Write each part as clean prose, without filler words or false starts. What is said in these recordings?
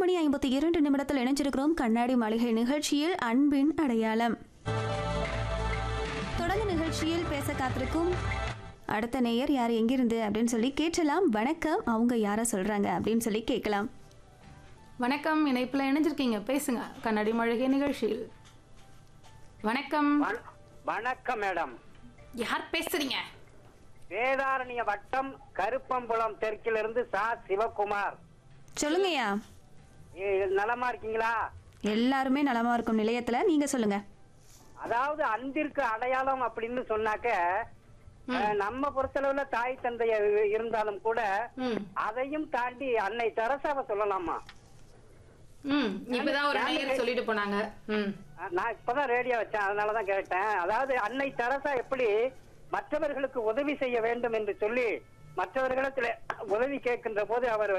8:52 இணைஞ்சிருக்கிறோம் கண்ணாடி மாளிகை நிகழ்ச்சியில் அன்பின் அடையாளம். தொடர்ந்து நிகழ்ச்சியில் பேச காத்திருக்கும் அடுத்த நேயர் யார் எங்கிருந்து அப்படின்னு சொல்லி கேட்கலாம். வணக்கம், அவங்க யாரை சொல்றாங்க அப்படின்னு சொல்லி கேட்கலாம். வணக்கம், இணைப்புல இணைஞ்சிருக்கீங்க, பேசுங்க கண்ணாடி மாளிகை நிகழ்ச்சியில். வணக்கம். வணக்கம் மேடம். யார் பேசுறீங்க? வேதாரண்ய வட்டம் கருப்பம்புலம் தெற்கிலிருந்து சா சிவகுமார். சொல்லுங்கய்யா. நலமா இருக்கீங்களா? எல்லாருமே நலமா இருக்கும் நிலையத்துல. நீங்க சொல்லுங்க. அதாவது அன்பிற்கு அடையாளம் அப்படின்னு சொன்னாக்க நம்ம பொறுத்தளவுல தாய் தந்தைய இருந்தாலும் கூட அதையும் தாண்டி அன்னை தெரசாவை சொல்லலாமா? இப்பதான் ஒரு நேயர் சொல்லிட்டு போனாங்க. நான் இப்பதான் ரேடியோ வச்சேன், அதனாலதான் கேட்டேன். அதாவது அன்னை தெரசா எப்படி மற்றவர்களுக்கு உதவி செய்ய வேண்டும் என்று சொல்லி மற்றவர்களிடத்துல உதவி கேட்கின்ற போது அவர்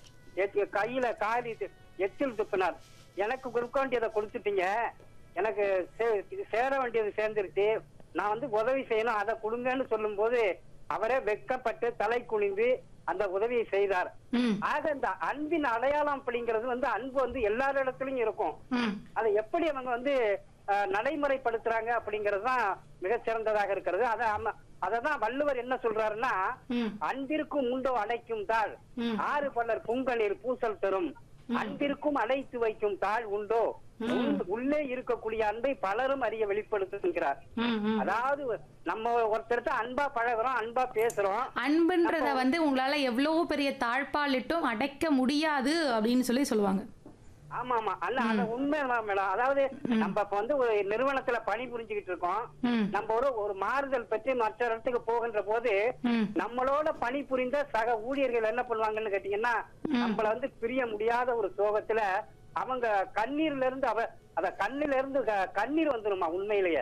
கையில காலி எச்சில் துப்பினார். எனக்கு கொடுக்க வேண்டியதை கொடுத்துட்டீங்க, எனக்கு சேர வேண்டியது சேர்ந்துருச்சு, நான் உதவி செய்யணும், அதை கொடுங்கன்னு சொல்லும் போது அவரே வெட்கப்பட்டு தலை குனிந்து அந்த உதவியை செய்தார். ஆக இந்த அன்பின் அடையாளம் அப்படிங்கிறது அன்பு எல்லாரிடத்திலும் இருக்கும். அதை எப்படி அவங்க நடைமுறைப்படுத்துறாங்க அப்படிங்கறதுதான் மிகச் சிறந்ததாக இருக்கிறது. அததான் வள்ளுவர் என்ன சொல்றாருன்னா, அன்பிற்கும் உண்டோ அடைக்கும் தாள், ஆறு பலர் புங்கலில் பூசல் தரும், அன்பிற்கும் அடைத்து வைக்கும் தாள் உண்டோ, உள்ளே இருக்கக்கூடிய அன்பை பலரும் அறிய வெளிப்படுத்துகிறார். அதாவது நம்ம ஒருத்தர் அன்பா பழகுறோம், அன்பா பேசுறோம். அன்புன்றத உங்களால எவ்வளவு பெரிய தாழ்பாலிட்டும் அடைக்க முடியாது அப்படின்னு சொல்லுவாங்க. ஆமா ஆமா, அல்ல அது உண்மைதான் மேடம். அதாவது நம்ம இப்ப ஒரு நிறுவனத்துல பணி புரிஞ்சுக்கிட்டு இருக்கோம். நம்ம ஒரு மாறுதல் பற்றி மற்ற இடத்துக்கு போகின்ற போது நம்மளோட பணி புரிந்த சக ஊழியர்கள் என்ன பண்ணுவாங்கன்னு கேட்டீங்கன்னா, நம்மள பிரிய முடியாத ஒரு சோகத்துல அவங்க கண்ணீர்ல இருந்து அத கண்ணில இருந்து கண்ணீர் வந்துருமா. உண்மையிலேயே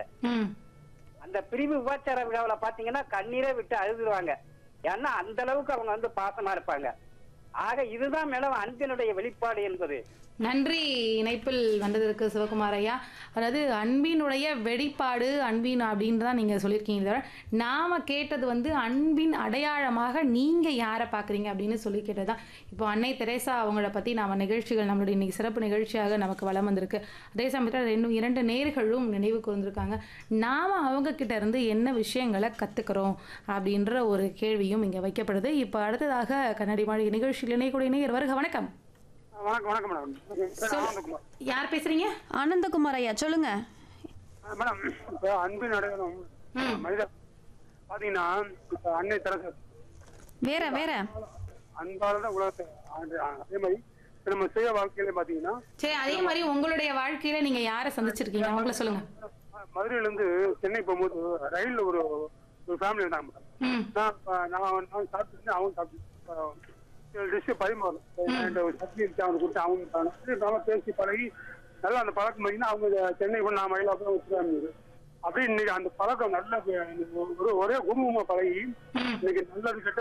அந்த பிரிவு விபச்சார விழாவில பாத்தீங்கன்னா கண்ணீரை விட்டு அழுதுருவாங்க. ஏன்னா அந்த அளவுக்கு அவங்க பாசமா இருப்பாங்க. ஆக இதுதான் மேடம் அன்பினுடைய வெளிப்பாடு என்பது. நன்றி இணைப்பில் வந்ததற்கு சிவகுமார் ஐயா. அதாவது அன்பினுடைய வெளிப்பாடு அன்பின் அப்படின்னு தான் நீங்கள் சொல்லியிருக்கீங்க. நாம் கேட்டது அன்பின் அடையாளமாக நீங்கள் யாரை பார்க்குறீங்க அப்படின்னு சொல்லி கேட்டதுதான். இப்போ அன்னை தெரேசா அவங்கள பற்றி நாம் நிகழ்ச்சிகள் நம்மளுடைய இன்னைக்கு சிறப்பு நிகழ்ச்சியாக நமக்கு வளம் வந்திருக்கு. அதே சமயத்தில் இன்னும் 2 நேர்களும் நினைவுக்கு வந்திருக்காங்க. நாம் அவங்கக்கிட்ட இருந்து என்ன விஷயங்களை கற்றுக்கிறோம் அப்படின்ற ஒரு கேள்வியும் இங்கே வைக்கப்படுது. இப்போ அடுத்ததாக கண்ணாடி மாளிகை நிகழ்ச்சியில் இணையக்கூடிய நேயர் வருக. வணக்கம். வணக்கம் மேடம். யார் பேசுறீங்க? ஆனந்தகுமார் ஐயா, சொல்லுங்க. மேடம், இப்ப அன்பின் அடையாளம் மனித பாத்தீங்கன்னா அன்னை தெரசா வேற வேற அன்பாலதான் உலகத்தை. அதே மாதிரி நம்ம சுய வாழ்க்கையில பாத்தீங்கன்னா சரி, அதே மாதிரி உங்களுடைய வாழ்க்கையில நீங்க யாரை சந்திச்சிருக்கீங்க அவங்கள சொல்லுங்க. மதுரையில இருந்து சென்னை போகும்போது ரயில்ல ஒரு ஃபேமிலி இருந்தாங்க மேடம். நான் சாப்பிட்டு அவங்க சாப்பிட்டு டிஷ் பரிமாறும் சட்னி கொடுத்து அவங்க நல்லா பேசி பழகி நல்லா அந்த பழக்கம் பண்ணினா அவங்க சென்னை கூட நான் மயிலாப்பூர் வச்சுருவாங்க. அப்படி இன்னைக்கு அந்த பழக்கம் நல்ல ஒரே குடும்பமா பழகி இன்னைக்கு நல்லது கெட்ட